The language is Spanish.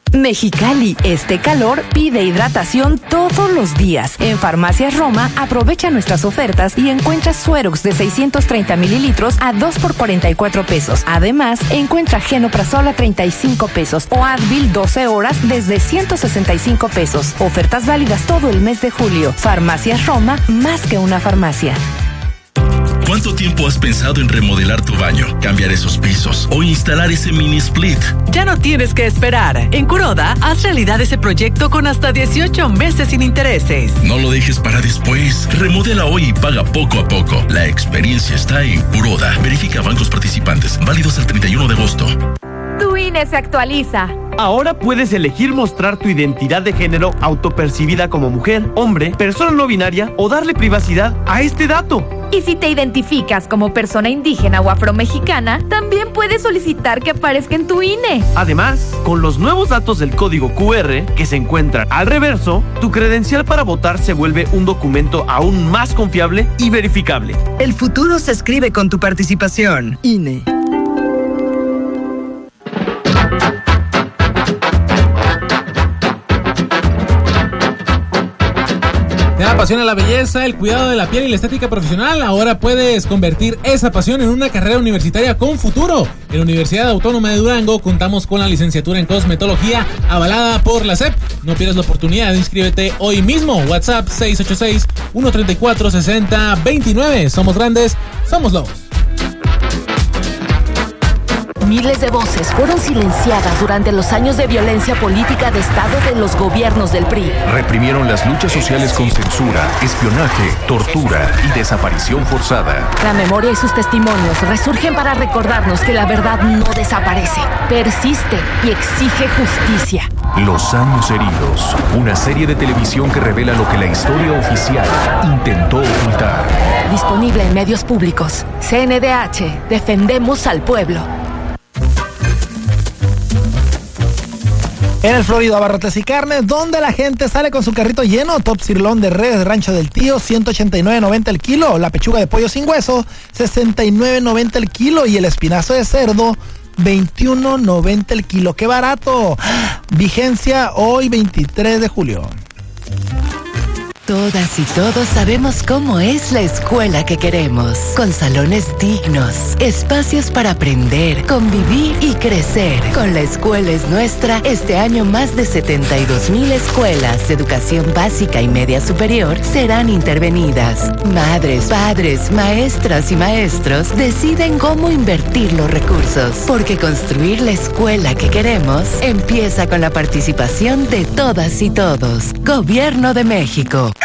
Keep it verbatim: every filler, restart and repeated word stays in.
Mexicali, este calor pide hidratación todos los días. En Farmacias Roma, aprovecha nuestras ofertas y encuentra Suerox de seiscientos treinta mililitros a dos por cuarenta y cuatro pesos. Además, encuentra Genoprazol a treinta y cinco pesos o Advil doce horas desde ciento sesenta y cinco pesos. Ofertas válidas todo el mes de julio. Farmacias Roma, más que una farmacia. ¿Cuánto tiempo has pensado en remodelar tu baño, cambiar esos pisos o instalar ese mini split? Ya no tienes que esperar. En Kuroda, haz realidad ese proyecto con hasta dieciocho meses sin intereses. No lo dejes para después. Remodela hoy y paga poco a poco. La experiencia está en Kuroda. Verifica bancos participantes. Válidos el treinta y uno de agosto. Tu I N E se actualiza. Ahora puedes elegir mostrar tu identidad de género autopercibida como mujer, hombre, persona no binaria o darle privacidad a este dato. Y si te identificas como persona indígena o afromexicana, también puedes solicitar que aparezca en tu I N E. Además, con los nuevos datos del código Q R que se encuentran al reverso, tu credencial para votar se vuelve un documento aún más confiable y verificable. El futuro se escribe con tu participación. I N E. ¿Te apasiona la belleza, el cuidado de la piel y la estética profesional? Ahora puedes convertir esa pasión en una carrera universitaria con futuro. En la Universidad Autónoma de Durango contamos con la licenciatura en cosmetología avalada por la S E P. No pierdas la oportunidad de inscríbete hoy mismo. WhatsApp seis ocho seis, uno tres cuatro, seis cero dos nueve. Somos grandes, somos lobos. Miles de voces fueron silenciadas durante los años de violencia política de Estado de los gobiernos del P R I. Reprimieron las luchas sociales con censura, espionaje, tortura y desaparición forzada. La memoria y sus testimonios resurgen para recordarnos que la verdad no desaparece, persiste y exige justicia. Los años heridos, una serie de televisión que revela lo que la historia oficial intentó ocultar. Disponible en medios públicos. C N D H, defendemos al pueblo. En el Florida Abarrotes y Carnes, donde la gente sale con su carrito lleno, top sirloin de res Rancho del Tío, ciento ochenta y nueve noventa el kilo, la pechuga de pollo sin hueso, sesenta y nueve noventa el kilo y el espinazo de cerdo, veintiuno noventa el kilo. ¡Qué barato! Vigencia hoy veintitrés de julio. Todas y todos sabemos cómo es la escuela que queremos, con salones dignos, espacios para aprender, convivir y crecer. Con La Escuela es Nuestra, este año más de setenta y dos mil escuelas de educación básica y media superior serán intervenidas. Madres, padres, maestras y maestros deciden cómo invertir los recursos, porque construir la escuela que queremos empieza con la participación de todas y todos. Gobierno de México.